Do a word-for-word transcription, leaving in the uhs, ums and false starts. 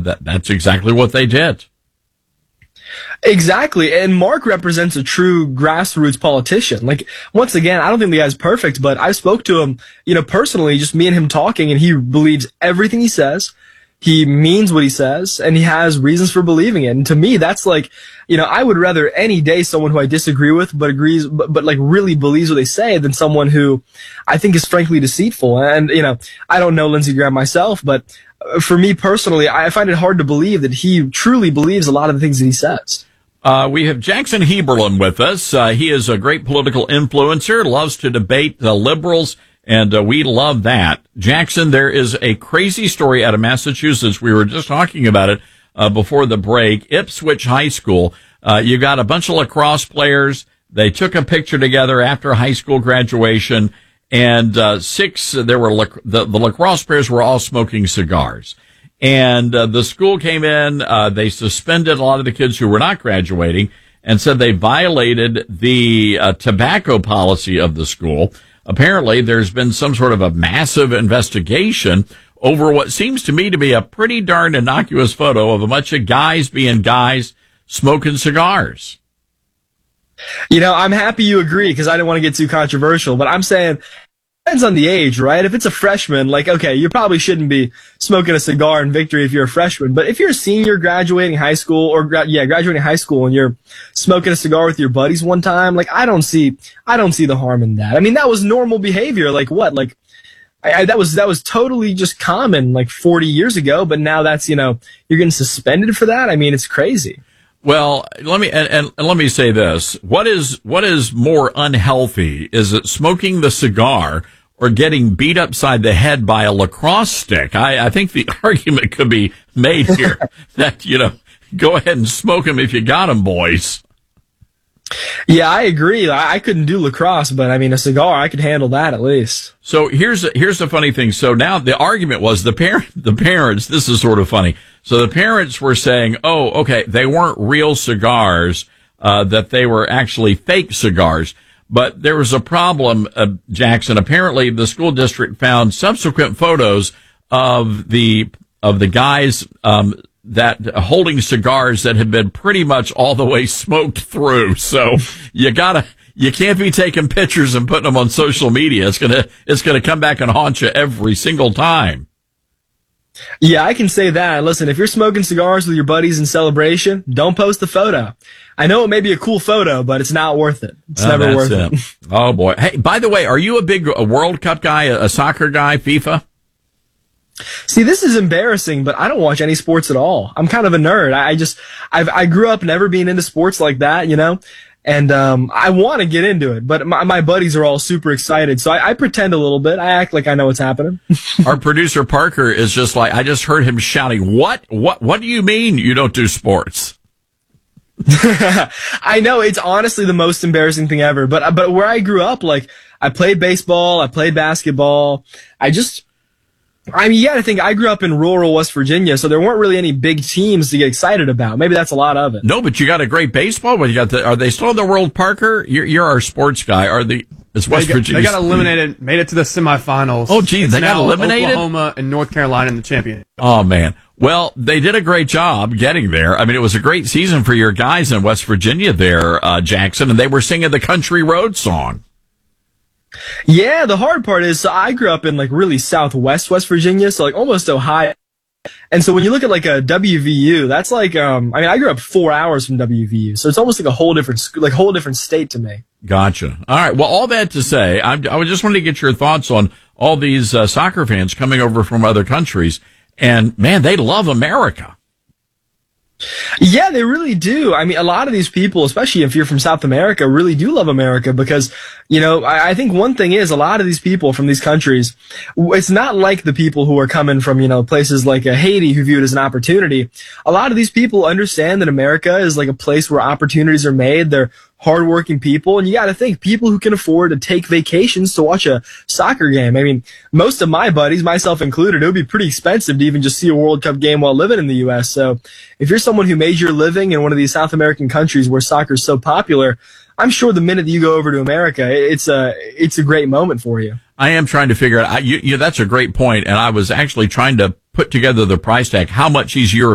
that that's exactly what they did. Exactly. And Mark represents a true grassroots politician. Like, once again, I don't think the guy's perfect, but I spoke to him, you know, personally, just me and him talking, and he believes everything he says. He means what he says, and he has reasons for believing it. And to me, that's like, you know, I would rather any day someone who I disagree with, but agrees, but, but like really believes what they say, than someone who I think is frankly deceitful. And, you know, I don't know Lindsey Graham myself, but for me personally, I find it hard to believe that he truly believes a lot of the things that he says. Uh, we have Jackson Heberlin with us. Uh, he is a great political influencer, loves to debate the liberals, and uh, we love that. Jackson, there is a crazy story out of Massachusetts. We were just talking about it uh, before the break. Ipswich High School. Uh, you got a bunch of lacrosse players. They took a picture together after high school graduation, and uh, six, there were lac- the, the lacrosse players were all smoking cigars. And uh, the school came in, uh, they suspended a lot of the kids who were not graduating and said they violated the uh, tobacco policy of the school. Apparently, there's been some sort of a massive investigation over what seems to me to be a pretty darn innocuous photo of a bunch of guys being guys smoking cigars. You know, I'm happy you agree, because I didn't want to get too controversial, but I'm saying depends on the age, right? If it's a freshman, like, okay, you probably shouldn't be smoking a cigar in victory if you're a freshman. But if you're a senior graduating high school, or gra- yeah, graduating high school, and you're smoking a cigar with your buddies one time, like, I don't see, I don't see the harm in that. I mean, that was normal behavior. Like what? Like, I, I, that was that was totally just common like forty years ago. But now that's, you know, you're getting suspended for that. I mean, it's crazy. Well, let me and, and, and let me say this: what is what is more unhealthy? Is it smoking the cigar or getting beat upside the head by a lacrosse stick? I, I think the argument could be made here that, you know, go ahead and smoke them if you got them, boys. Yeah, I agree. I, I couldn't do lacrosse, but I mean, a cigar, I could handle that at least. So here's here's the funny thing. So now the argument was the parent, the parents. This is sort of funny. So the parents were saying, "Oh, okay, they weren't real cigars; uh, that they were actually fake cigars." But there was a problem, uh, Jackson. Apparently, the school district found subsequent photos of the of the guys um, that holding cigars that had been pretty much all the way smoked through. So you gotta, you can't be taking pictures and putting them on social media. It's gonna, it's gonna come back and haunt you every single time. Yeah, I can say that. Listen, if you're smoking cigars with your buddies in celebration, don't post the photo. I know it may be a cool photo, but it's not worth it. It's oh, never worth it. it. Oh boy. Hey, by the way, are you a big a World Cup guy, a, a soccer guy, FIFA? See, this is embarrassing, but I don't watch any sports at all. I'm kind of a nerd. I, I just, I've, I grew up never being into sports like that, you know, and um, I want to get into it, but my, my buddies are all super excited, so I, I pretend a little bit. I act like I know what's happening. Our producer Parker is just like, I just heard him shouting, "What? What? What do you mean you don't do sports?" I know, it's honestly the most embarrassing thing ever, but but where I grew up, like, I played baseball, I played basketball, I just, I mean, you gotta think, I grew up in rural West Virginia, so there weren't really any big teams to get excited about. Maybe that's a lot of it. No, but you got a great baseball. But you got the, are they still in the world, Parker? You're, you're our sports guy. Are the, is West they got, Virginia? They got eliminated, made it to the semifinals. Oh, geez, it's they got eliminated? Oklahoma and North Carolina in the champion. Oh, man. Well, they did a great job getting there. I mean, it was a great season for your guys in West Virginia there, uh, Jackson, and they were singing the Country Road song. Yeah, the hard part is, so I grew up in like really southwest West Virginia, so like almost Ohio. And so when you look at like a W V U, that's like, um, I mean, I grew up four hours from W V U, so it's almost like a whole different, sc- like whole different state to me. Gotcha. All right. Well, all that to say, I, I just wanted to get your thoughts on all these uh, soccer fans coming over from other countries, and man, they love America. Yeah, they really do. I mean, a lot of these people, especially if you're from South America, really do love America because, you know, I, I think one thing is a lot of these people from these countries, it's not like the people who are coming from, you know, places like uh, Haiti who view it as an opportunity. A lot of these people understand that America is like a place where opportunities are made. They're hardworking people, and you got to think people who can afford to take vacations to watch a soccer game. I mean, most of my buddies, myself included, it would be pretty expensive to even just see a World Cup game while living in the U S. So if you're someone who made your living in one of these South American countries where soccer is so popular, I'm sure the minute that you go over to America, it's a it's a great moment for you. I am trying to figure out. I, you, you, that's a great point, and I was actually trying to put together the price tag. How much easier